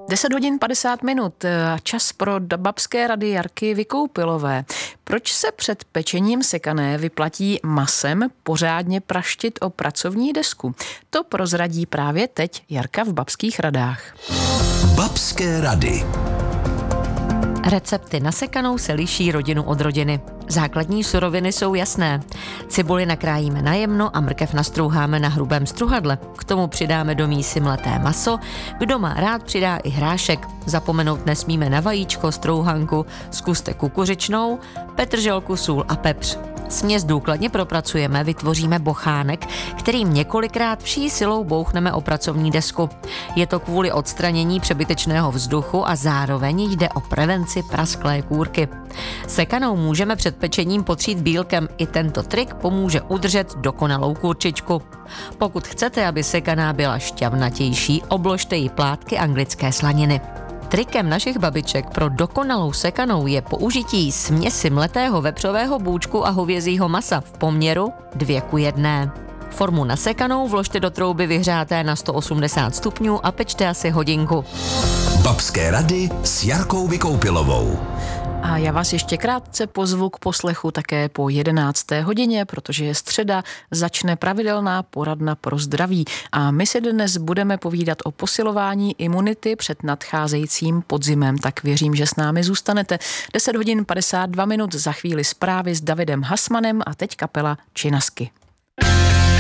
10 hodin 50 minut. Čas pro babské rady Jarky Vykoupilové. Proč se před pečením sekané vyplatí masem pořádně praštit o pracovní desku? To prozradí právě teď Jarka v babských radách. Babské rady. Recepty na sekanou se liší rodinu od rodiny. Základní suroviny jsou jasné. Cibuli nakrájíme na jemno a mrkev nastrouháme na hrubém struhadle. K tomu přidáme do mísy mleté maso. Kdo má rád, přidá i hrášek. Zapomenout nesmíme na vajíčko, strouhanku, zkuste kukuřičnou, petrželku, sůl a pepř. Směs důkladně propracujeme, vytvoříme bochánek, kterým několikrát vší silou bouchneme o pracovní desku. Je to kvůli odstranění přebytečného vzduchu a zároveň jde o prevenci prasklé kůrky. Sekanou můžeme před pečením potřít bílkem, i tento trik pomůže udržet dokonalou kurčičku. Pokud chcete, aby sekaná byla šťavnatější, obložte ji plátky anglické slaniny. Trikem našich babiček pro dokonalou sekanou je použití směsi mletého vepřového bůčku a hovězího masa v poměru 2:1. Formu na sekanou vložte do trouby vyhřáté na 180 stupňů a pečte asi hodinku. Babské rady s Jarkou Vykoupilovou. A já vás ještě krátce pozvu k poslechu také po 11. hodině, protože je středa, začne pravidelná poradna pro zdraví. A my si dnes budeme povídat o posilování imunity před nadcházejícím podzimem. Tak věřím, že s námi zůstanete. 10 hodin 52 minut, za chvíli zprávy s Davidem Hasmanem a teď kapela Činasky.